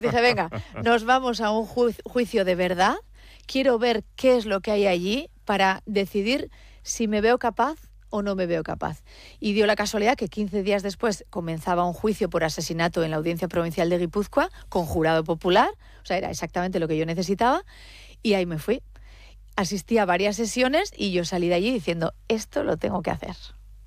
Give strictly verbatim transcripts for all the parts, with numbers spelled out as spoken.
Dije, venga, nos vamos a un ju- juicio de verdad. Quiero ver qué es lo que hay allí para decidir si me veo capaz o no me veo capaz. Y dio la casualidad que quince días después comenzaba un juicio por asesinato en la Audiencia Provincial de Guipúzcoa con jurado popular. O sea, era exactamente lo que yo necesitaba. Y ahí me fui. Asistí a varias sesiones y yo salí de allí diciendo, esto lo tengo que hacer.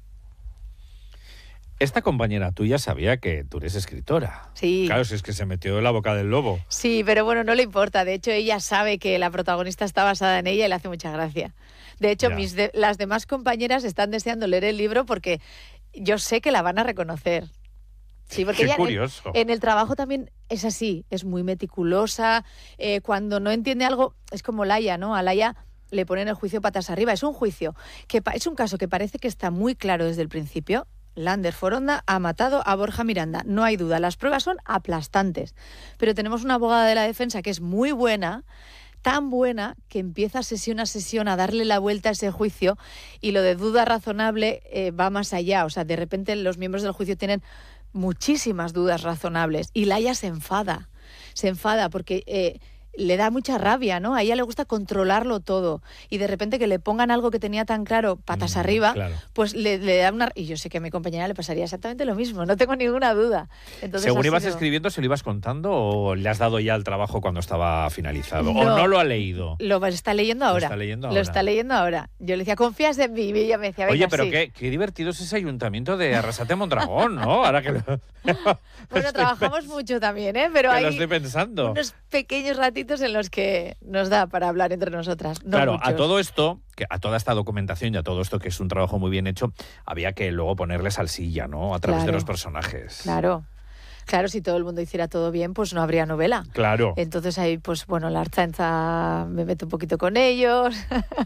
Esta compañera tuya sabía que tú eres escritora. Sí. Claro, si es que se metió en la boca del lobo. Sí, pero bueno, no le importa. De hecho, ella sabe que la protagonista está basada en ella y le hace mucha gracia. De hecho, Ya. mis de- las demás compañeras están deseando leer el libro porque yo sé que la van a reconocer. Sí, porque Qué ella en- curioso. En, el trabajo también es así, es muy meticulosa. Eh, cuando no entiende algo, es como Laia, ¿no? A Laia le ponen el juicio patas arriba. Es un juicio, que pa- es un caso que parece que está muy claro desde el principio. Lander Foronda ha matado a Borja Miranda. No hay duda, las pruebas son aplastantes. Pero tenemos una abogada de la defensa que es muy buena, tan buena, que empieza sesión a sesión a darle la vuelta a ese juicio y lo de duda razonable eh, va más allá. O sea, de repente los miembros del juicio tienen muchísimas dudas razonables y Laia se enfada. Se enfada porque eh, le da mucha rabia, ¿no? A ella le gusta controlarlo todo y de repente que le pongan algo que tenía tan claro patas Mm, arriba, claro. pues le, le da una... Y yo sé que a mi compañera le pasaría exactamente lo mismo, no tengo ninguna duda. Entonces, Según ha ibas sido- escribiendo, ¿se lo ibas contando o le has dado ya el trabajo cuando estaba finalizado? ¿O No. no lo ha leído? Lo está leyendo ahora. Lo está leyendo Lo ahora. está leyendo ahora. Yo le decía, ¿confías en mí? Y ella me decía, venga, Oye, pero sí. qué, qué divertido es ese ayuntamiento de Arrasate Mondragón, ¿no? Ahora que lo, Bueno, trabajamos mucho también, ¿eh? Pero que lo hay estoy pensando. unos pequeños ratitos en los que nos da para hablar entre nosotras. No Claro, a muchos. todo esto, que a toda esta documentación y a todo esto que es un trabajo muy bien hecho, había que luego ponerle salsilla, ¿no? A través de Claro. los personajes. Claro. Claro, si todo el mundo hiciera todo bien, pues no habría novela. Claro. Entonces ahí, pues bueno, la Archanza me meto un poquito con ellos.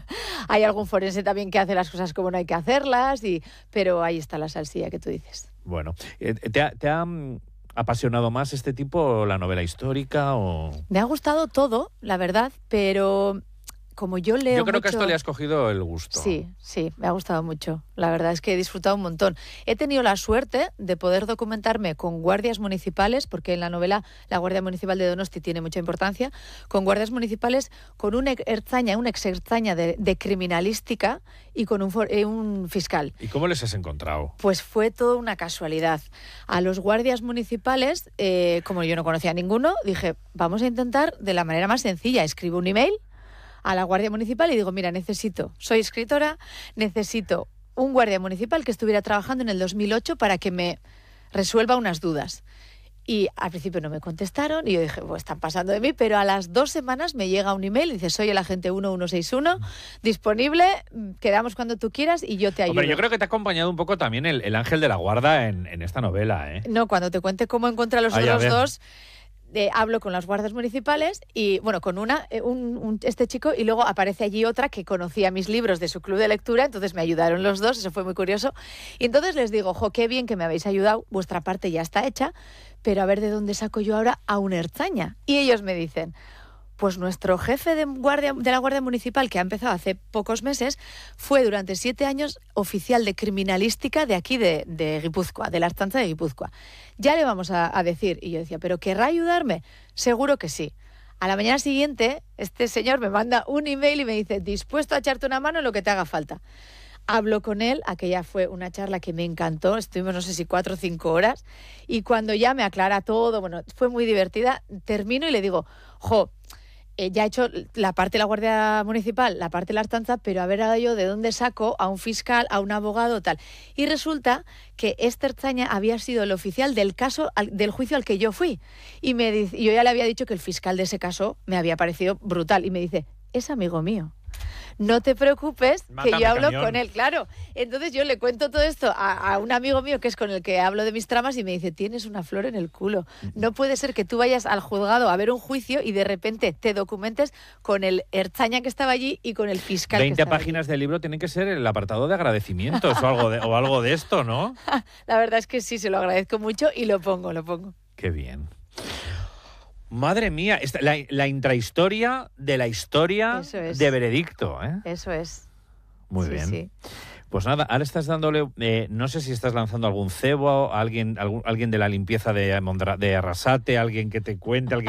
Hay algún forense también que hace las cosas como no hay que hacerlas, y pero ahí está la salsilla que tú dices. Bueno, eh, ¿te ha, te ha mm, apasionado más este tipo o la novela histórica o...? Me ha gustado todo, la verdad, pero como yo leo Yo creo mucho... que a esto le has cogido el gusto. Sí, sí, me ha gustado mucho. La verdad es que he disfrutado un montón. He tenido la suerte de poder documentarme con guardias municipales, porque en la novela la Guardia Municipal de Donosti tiene mucha importancia, con guardias municipales, con un ertzaña, un ex ertzaña de, de criminalística y con un, for- eh, un fiscal. ¿Y cómo les has encontrado? Pues fue toda una casualidad. A los guardias municipales, eh, como yo no conocía a ninguno, dije, vamos a intentar de la manera más sencilla. Escribo un email a la Guardia Municipal y digo, mira, necesito, soy escritora, necesito un guardia municipal que estuviera trabajando en el dos mil ocho para que me resuelva unas dudas. Y al principio no me contestaron y yo dije, pues están pasando de mí, pero a las dos semanas me llega un email y dice, soy el agente uno uno seis uno, disponible, quedamos cuando tú quieras y yo te ayudo. Hombre, yo creo que te ha acompañado un poco también el, el ángel de la guarda en, en esta novela, ¿eh? No, cuando te cuente cómo encontré a los Ay, a otros ver. dos, eh, hablo con las guardias municipales y, bueno, con una, eh, un, un- este chico, y luego aparece allí otra que conocía mis libros de su club de lectura, entonces me ayudaron los dos, eso fue muy curioso. Y entonces les digo, jo, qué bien que me habéis ayudado, vuestra parte ya está hecha, pero a ver de dónde saco yo ahora a una ertzaña. Y ellos me dicen, pues nuestro jefe de, guardia, de la Guardia Municipal, que ha empezado hace pocos meses, fue durante siete años oficial de criminalística de aquí de, de Guipúzcoa, de la Archanza de Guipúzcoa. Ya le vamos a, a decir. Y yo decía, ¿pero querrá ayudarme? Seguro que sí. A la mañana siguiente, este señor me manda un email y me dice, dispuesto a echarte una mano en lo que te haga falta. Hablo con él, aquella fue una charla que me encantó, estuvimos no sé si cuatro o cinco horas, y cuando ya me aclara todo, bueno, fue muy divertida, termino y le digo, jo, eh, ya he hecho la parte de la Guardia Municipal, la parte de la Artanza, pero a ver ahora yo de dónde saco a un fiscal, a un abogado, tal. Y resulta que este Ertzaña había sido el oficial del caso, al, del juicio al que yo fui. Y me dice, y yo ya le había dicho que el fiscal de ese caso me había parecido brutal. Y me dice, es amigo mío. No te preocupes, que Mátame, yo hablo camión. con él, claro. Entonces yo le cuento todo esto a, a un amigo mío que es con el que hablo de mis tramas y me dice, tienes una flor en el culo. No puede ser que tú vayas al juzgado a ver un juicio y de repente te documentes con el Ertzaña que estaba allí y con el fiscal veinte que estaba páginas del libro tienen que ser el apartado de agradecimientos o algo de, o algo de esto, ¿no? allí. La verdad es que sí, se lo agradezco mucho y lo pongo, lo pongo. Qué bien. Madre mía, esta- la, la intrahistoria de la historia Eso es. de Veredicto, ¿eh? Eso es. Muy Sí, bien. sí. Pues nada, ahora estás dándole, eh, no sé si estás lanzando algún cebo, alguien, algún, alguien de la limpieza de, Mondra, de Arrasate, alguien que te cuente, alguien